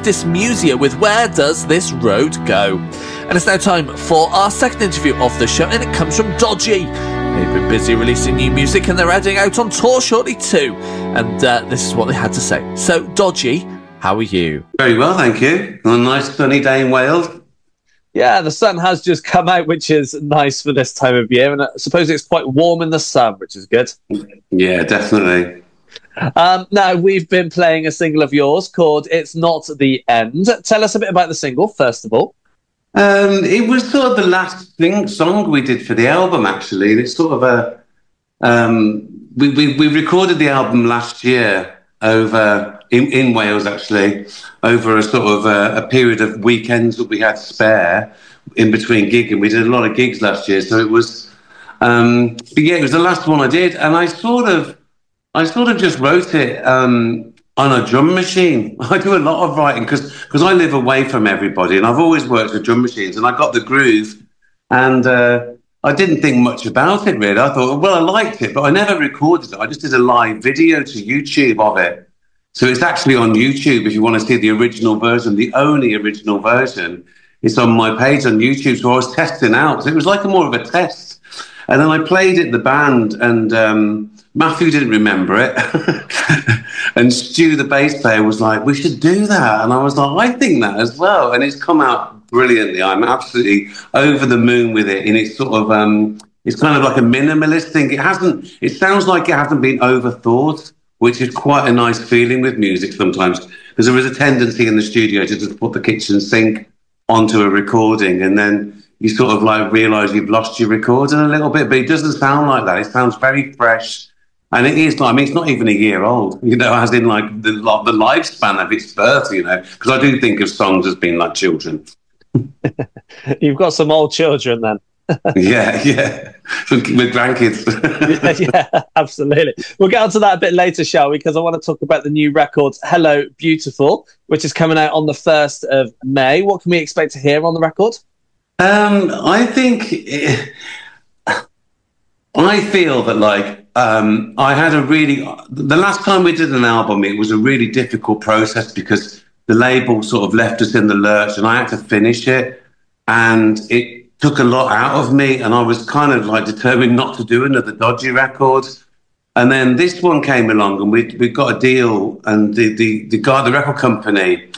Curtis Musier with Where Does This Road Go? And it's now time for our second interview of the show, and it comes from Dodgy. They've been busy releasing new music and they're heading out on tour shortly too. And this is what they had to say. So, Dodgy, how are you? Very well, thank you. On a nice sunny day in Wales. Yeah, the sun has just come out, which is nice for this time of year. And I suppose it's quite warm in the sun, which is good. Yeah, definitely. Now, we've been playing a single of yours called It's Not the End. Tell us a bit about the single, first of all. It was sort of the last song we did for the album, actually. And it's sort of a... we recorded the album last year over in Wales, actually, over a sort of a period of weekends that we had spare in between gigging. We did a lot of gigs last year, so it was... but yeah, it was the last one I did, and I sort of just wrote it on a drum machine. I do a lot of writing because I live away from everybody, and I've always worked with drum machines, and I got the groove, and I didn't think much about it, really. I thought, well, I liked it, but I never recorded it. I just did a live video to YouTube of it. So it's actually on YouTube if you want to see the original version, the only original version. It's on my page on YouTube, so I was testing out. So it was like more of a test. And then I played it, the band, and... Matthew didn't remember it. And Stu, the bass player, was like, we should do that. And I was like, I think that as well. And it's come out brilliantly. I'm absolutely over the moon with it. And it's sort of, it's kind of like a minimalist thing. It sounds like it hasn't been overthought, which is quite a nice feeling with music sometimes. Because there is a tendency in the studio to just put the kitchen sink onto a recording and then you sort of like realise you've lost your recording a little bit. But it doesn't sound like that. It sounds very fresh. And it is, I mean, it's not even a year old, you know, as in like the lifespan of its birth, you know, because I do think of songs as being like children. You've got some old children then. Yeah, with grandkids. yeah, absolutely. We'll get onto that a bit later, shall we? Because I want to talk about the new record, Hello Beautiful, which is coming out on the 1st of May. What can we expect to hear on the record? I feel that like, I had the last time we did an album, it was a really difficult process because the label sort of left us in the lurch and I had to finish it and it took a lot out of me and I was kind of like determined not to do another Dodgy record. And then this one came along and we got a deal and the guy, the record company,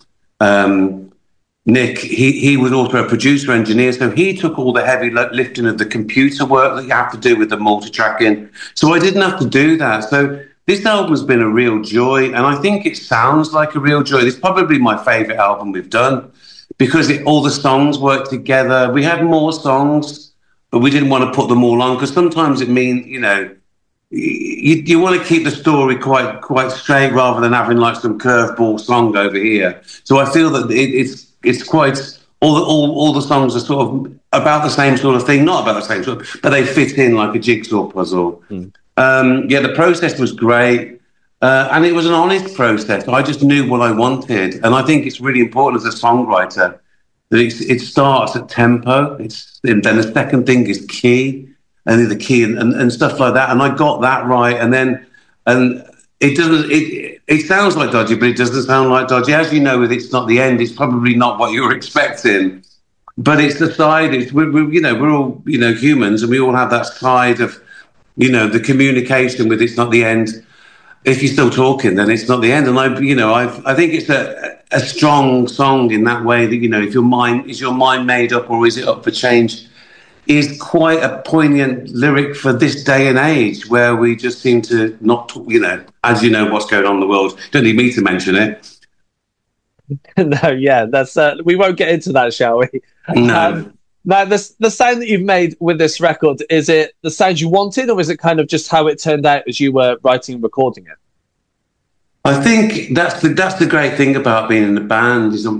Nick, he was also a producer engineer, so he took all the heavy lifting of the computer work that you have to do with the multi-tracking. So I didn't have to do that. So this album's been a real joy, and I think it sounds like a real joy. It's probably my favourite album we've done because all the songs work together. We had more songs, but we didn't want to put them all on because sometimes it means, you know, you want to keep the story quite straight rather than having like some curveball song over here. So I feel that it's quite all the songs are sort of about the same sort of thing, not about the same sort of, but they fit in like a jigsaw puzzle. Yeah, the process was great, and it was an honest process. I just knew what I wanted, and I think it's really important as a songwriter that it starts at tempo. And then the second thing is key, and then the key and stuff like that. And I got that right, and it doesn't. It sounds like Dodgy, but it doesn't sound like Dodgy. As you know, with It's Not the End, it's probably not what you were expecting. But it's the side. We're all humans, and we all have that side of the communication with It's Not the End. If you're still talking, then it's not the end. And I think it's a strong song in that way that if is your mind made up or is it up for change? Is quite a poignant lyric for this day and age where we just seem to not, as you know, what's going on in the world. Don't need me to mention it. No, yeah, that's we won't get into that, shall we? No. Now, the sound that you've made with this record, is it the sound you wanted, or is it kind of just how it turned out as you were writing and recording it? I think that's the great thing about being in the band is,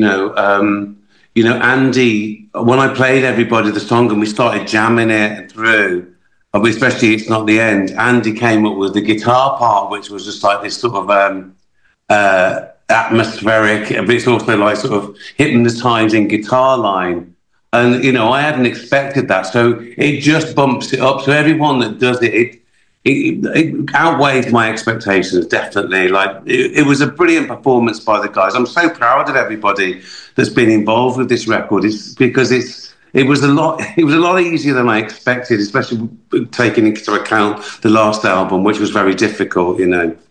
Andy, when I played everybody the song and we started jamming it through, especially It's Not the End, Andy came up with the guitar part, which was just like this sort of atmospheric, but it's also like sort of hypnotizing guitar line. And, I hadn't expected that. So it just bumps it up. So everyone that does it, it outweighed my expectations, definitely. Like, it was a brilliant performance by the guys. I'm so proud of everybody that's been involved with this record. It was a lot easier than I expected, especially taking into account the last album, which was very difficult, you know.